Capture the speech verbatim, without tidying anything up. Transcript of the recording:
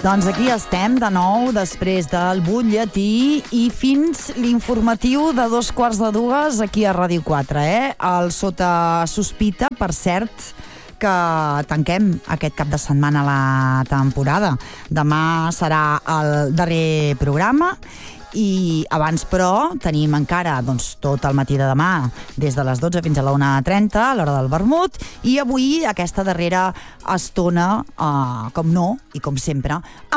Doncs aquí estem de nou després del butlletí i fins l'informatiu de dos quarts de dues aquí a Ràdio quatre, eh? El Sota Sospita, per cert, que tanquem aquest cap de setmana la temporada. Demà serà el darrer programa i abans, però, tenim encara doncs, tot el matí de demà des de les dotze fins a la una trenta a l'hora del vermut, i avui aquesta darrera estona, eh, com no, i com sempre,